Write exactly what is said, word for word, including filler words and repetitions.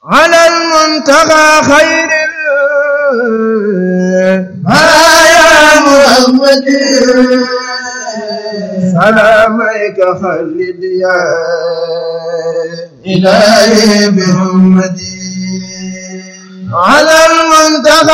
على المنتقى خير يا محمد سلاميك خلد يا إلهي بحمدي على